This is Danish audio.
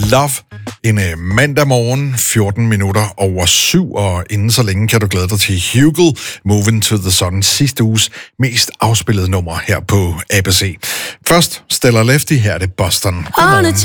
Love en mandag morgen, 14 minutter over 7, og inden så længe kan du glæde dig til Hugel, Moving to the Sun, sidste uges mest afspillede nummer her på ABC. Først Stella Lefty, her er det Boston. On a